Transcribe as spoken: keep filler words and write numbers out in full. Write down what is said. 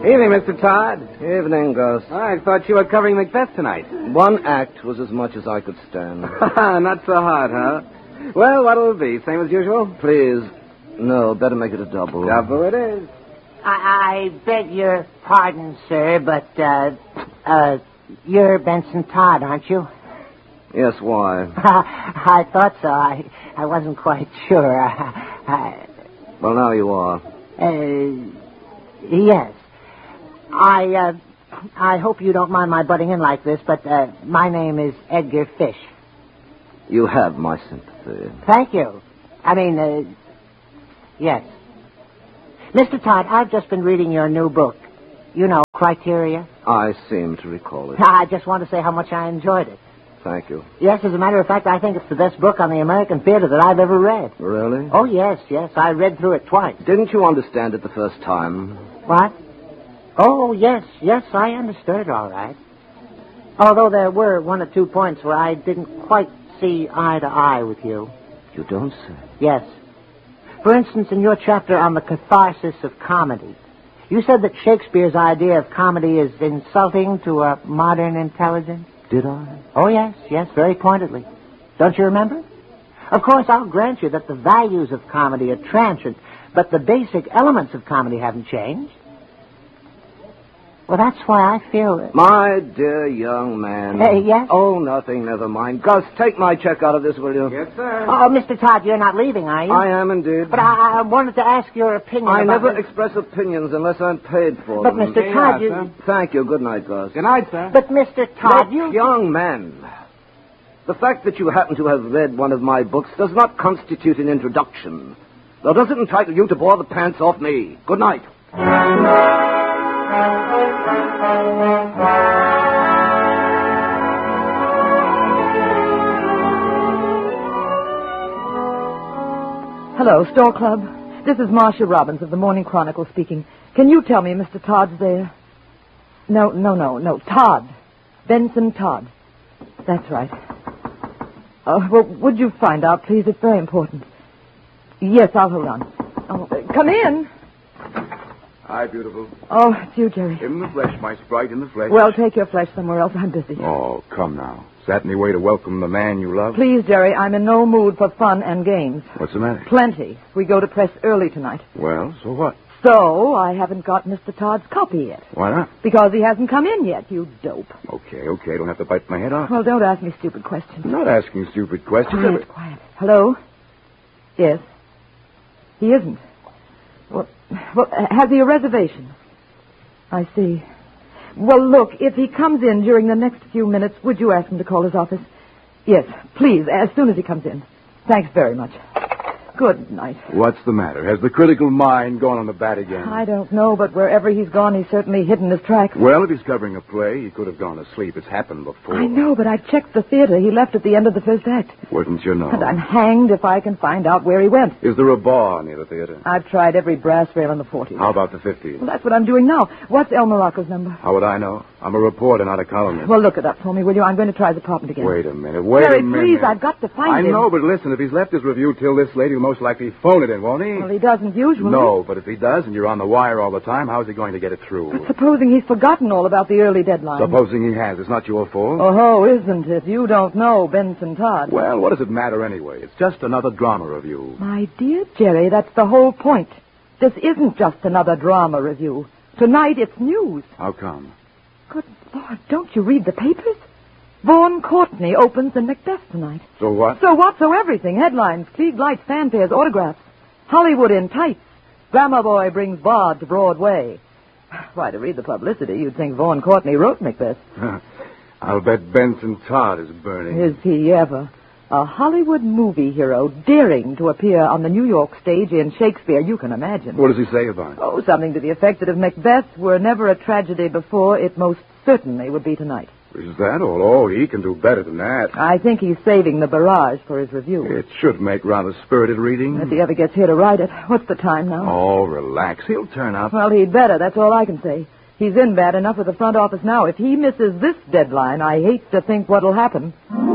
Evening, Mister Todd. Evening, Gus. I thought you were covering Macbeth tonight. One act was as much as I could stand. Not so hard, huh? Well, what'll it be? Same as usual? Please. No, better make it a double. Double it is. I, I beg your pardon, sir, but, uh, uh, you're Benson Todd, aren't you? Yes, why? I thought so. I, I wasn't quite sure. I, Well, now you are. uh, yes. I, uh, I hope you don't mind my butting in like this, but, uh, my name is Edgar Fish. You have my sympathy. Thank you. I mean, uh, yes. Mister Todd, I've just been reading your new book. You know, Criteria. I seem to recall it. I just want to say how much I enjoyed it. Thank you. Yes, as a matter of fact, I think it's the best book on the American theater that I've ever read. Really? Oh, yes, yes. I read through it twice. Didn't you understand it the first time? What? Oh, yes, yes, I understood it all right. Although there were one or two points where I didn't quite see eye to eye with you. You don't say. Yes. For instance, in your chapter on the catharsis of comedy, you said that Shakespeare's idea of comedy is insulting to a modern intelligence. Did I? Oh, yes, yes, very pointedly. Don't you remember? Of course, I'll grant you that the values of comedy are transient, but the basic elements of comedy haven't changed. Well, that's why I feel that... My dear young man. Hey, yes? Oh, nothing, never mind. Gus, take my check out of this, will you? Yes, sir. Oh, Mister Todd, you're not leaving, are you? I am indeed. But I, I wanted to ask your opinion I about... never this. express opinions unless I'm paid for But, them. Mister Here you Todd, are, you... sir. Thank you. Good night, Gus. Good night, sir. But, Mister Todd, Look, you... young man, the fact that you happen to have read one of my books does not constitute an introduction, nor does it entitle you to bore the pants off me. Good night. Hello, Store Club. This is Marcia Robbins of the Morning Chronicle speaking. Can you tell me Mister Todd's there? No, no, no, no. Todd. Benson Todd. That's right. Uh, well, would you find out, please? It's very important. Yes, I'll hold on. Oh, uh, come in. Hi, beautiful. Oh, it's you, Jerry. In the flesh, my sprite, in the flesh. Well, take your flesh somewhere else. I'm busy. Oh, come now. Is that any way to welcome the man you love? Please, Jerry, I'm in no mood for fun and games. What's the matter? Plenty. We go to press early tonight. Well, so what? So, I haven't got Mister Todd's copy yet. Why not? Because he hasn't come in yet, you dope. Okay, okay. Don't have to bite my head off. Well, don't ask me stupid questions. I'm not asking stupid questions. Quiet, quiet. Hello? Yes. He isn't. Well, well, has he a reservation? I see. Well, look, if he comes in during the next few minutes, would you ask him to call his office? Yes, please, as soon as he comes in. Thanks very much. Good night. What's the matter? Has the critical mind gone on the bat again? I don't know, but wherever he's gone, he's certainly hidden his tracks. Well, if he's covering a play, he could have gone to sleep. It's happened before. I know, but I checked the theater. He left at the end of the first act. Wouldn't you know? And I'm hanged if I can find out where he went. Is there a bar near the theater? I've tried every brass rail in the forties. How about the fifties? Well, that's what I'm doing now. What's El Morocco's number? How would I know? I'm a reporter, not a columnist. Well, look it up for me, will you? I'm going to try his apartment again. Wait a minute. Wait Jerry, a minute. please, I've got to find I him. know, but listen, if he's left his review till this late, he'll most likely phone it in, won't he? Well, he doesn't usually. No, but if he does and you're on the wire all the time, how's he going to get it through? But supposing he's forgotten all about the early deadline. Supposing he has. It's not your fault. Oh, isn't it? You don't know Benson Todd. Well, what does it matter anyway? It's just another drama review. My dear Jerry, that's the whole point. This isn't just another drama review. Tonight it's news. How come? Good Lord, don't you read the papers? Vaughan Courtney opens in Macbeth tonight. So what? So what? So everything. Headlines, Klieg lights, fanfares, autographs. Hollywood in tights. Grammar boy brings Bard to Broadway. Why, to read the publicity, you'd think Vaughan Courtney wrote Macbeth. I'll bet Benson Todd is burning. Is he ever? A Hollywood movie hero daring to appear on the New York stage in Shakespeare, you can imagine. What does he say about it? Oh, something to the effect that if Macbeth were never a tragedy before, it most certainly would be tonight. Is that all? Oh, he can do better than that. I think he's saving the barrage for his review. It should make rather spirited reading. If he ever gets here to write it. What's the time now? Oh, relax. He'll turn up. Well, he'd better. That's all I can say. He's in bad enough with the front office now. If he misses this deadline, I hate to think what'll happen.